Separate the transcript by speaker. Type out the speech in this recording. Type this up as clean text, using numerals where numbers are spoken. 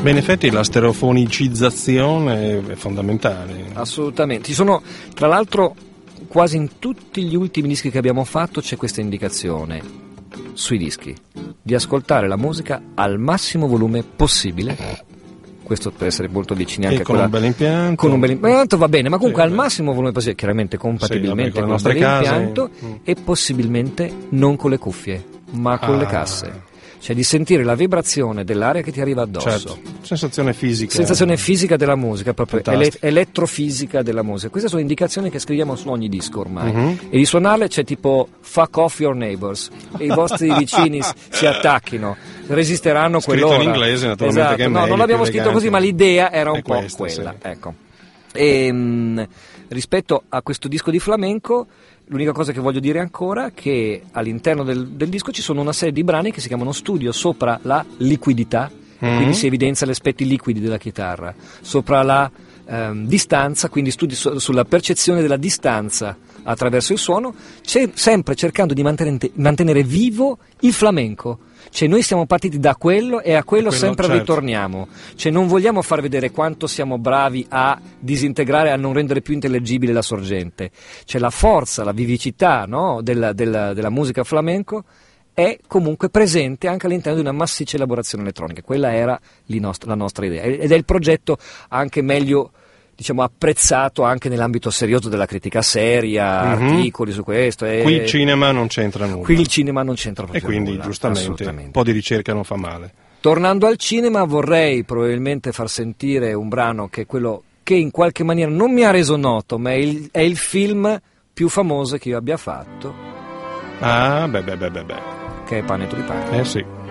Speaker 1: Beh, in effetti la stereofonicizzazione è fondamentale.
Speaker 2: Assolutamente. Ci sono, tra l'altro, quasi in tutti gli ultimi dischi che abbiamo fatto c'è questa indicazione sui dischi di ascoltare la musica al massimo volume possibile. Questo per essere molto vicini anche
Speaker 1: con un bel impianto.
Speaker 2: Con un bel impianto va bene, ma comunque al massimo volume possibile, chiaramente compatibilmente
Speaker 1: con le
Speaker 2: con
Speaker 1: nostre
Speaker 2: un bel
Speaker 1: case.
Speaker 2: impianto e possibilmente non con le cuffie, ma con le casse. Cioè di sentire la vibrazione dell'aria che ti arriva addosso.
Speaker 1: Certo. Sensazione fisica.
Speaker 2: Sensazione fisica della musica, proprio elettrofisica della musica. Queste sono indicazioni che scriviamo su ogni disco ormai. E di suonarle c'è tipo fuck off your neighbors. E i vostri vicini si attacchino, resisteranno
Speaker 1: scritto
Speaker 2: quell'ora.
Speaker 1: in inglese, naturalmente.
Speaker 2: Esatto.
Speaker 1: Che è
Speaker 2: no,
Speaker 1: meglio,
Speaker 2: non l'abbiamo
Speaker 1: più
Speaker 2: scritto così, ma l'idea era un po'
Speaker 1: questa,
Speaker 2: quella.
Speaker 1: sì.
Speaker 2: Ecco. E rispetto a questo disco di flamenco, l'unica cosa che voglio dire ancora è che all'interno del disco ci sono una serie di brani che si chiamano Studio, sopra la liquidità, quindi si evidenzia gli aspetti liquidi della chitarra, sopra la distanza, quindi studi sulla percezione della distanza attraverso il suono, sempre cercando di mantenere vivo il flamenco. Cioè noi siamo partiti da quello e a quello sempre
Speaker 1: certo.
Speaker 2: ritorniamo. Cioè non vogliamo far vedere quanto siamo bravi a disintegrare, a non rendere più intellegibile la sorgente. Cioè la forza, la vivicità, no, della musica flamenco è comunque presente anche all'interno di una massiccia elaborazione elettronica. Quella era la nostra idea ed è il progetto anche meglio, diciamo, apprezzato anche nell'ambito serioso della critica seria, articoli su questo.
Speaker 1: Qui il cinema non c'entra nulla.
Speaker 2: Qui il cinema non c'entra proprio
Speaker 1: nulla. E quindi,
Speaker 2: nulla,
Speaker 1: giustamente, un po' di ricerca non fa male.
Speaker 2: Tornando al cinema, vorrei probabilmente far sentire un brano che è quello che in qualche maniera non mi ha reso noto, ma è il film più famoso che io abbia fatto.
Speaker 1: Ah, beh.
Speaker 2: Che è Pane Tulipani.
Speaker 1: Sì.